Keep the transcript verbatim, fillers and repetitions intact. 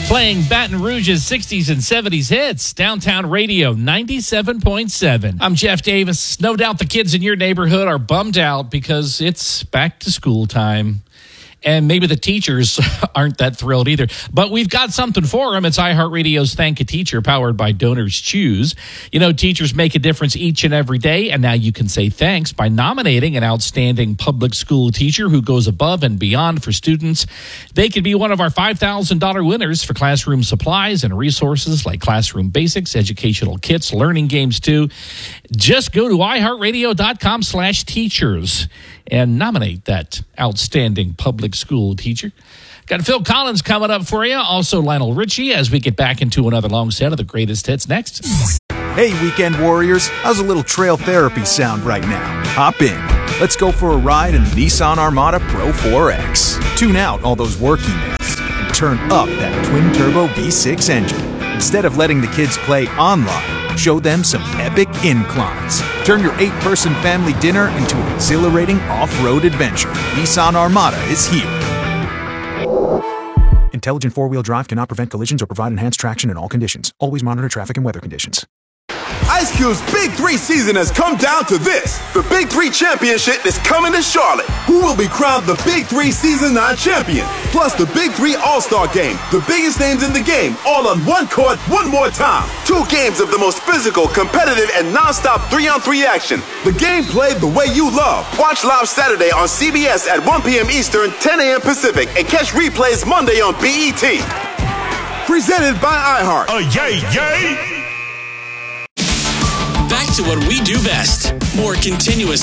Playing Baton Rouge's sixties and seventies hits, Downtown Radio ninety-seven point seven. I'm Jeff Davis. No doubt the kids in your neighborhood are bummed out because it's back to school time. And maybe the teachers aren't that thrilled either. But we've got something for them. It's iHeartRadio's Thank a Teacher, powered by Donors Choose. You know, teachers make a difference each and every day, and now you can say thanks by nominating an outstanding public school teacher who goes above and beyond for students. They could be one of our five thousand dollars winners for classroom supplies and resources like classroom basics, educational kits, learning games too. Just go to iHeartRadio.com slash teachers and nominate that outstanding public school teacher. Got Phil Collins coming up for you. Also Lionel Richie as we get back into another long set of the greatest hits next. Hey, weekend warriors. How's a little trail therapy sound right now? Hop in. Let's go for a ride in the Nissan Armada Pro four X. Tune out all those work emails and turn up that twin-turbo V six engine. Instead of letting the kids play online, show them some epic inclines. Turn your eight-person family dinner into an exhilarating off-road adventure. Nissan Armada is here. Intelligent four-wheel drive cannot prevent collisions or provide enhanced traction in all conditions. Always monitor traffic and weather conditions. Ice Cube's Big Three season has come down to this. The Big Three Championship is coming to Charlotte. Who will be crowned the Big Three Season nine champion? Plus the Big Three All-Star Game. The biggest names in the game, all on one court, one more time. Two games of the most physical, competitive, and non-stop three-on-three action. The game played the way you love. Watch live Saturday on C B S at one p.m. Eastern, ten a.m. Pacific, and catch replays Monday on B E T. Presented by iHeart. Oh, yay, yay! Back to what we do best. More continuous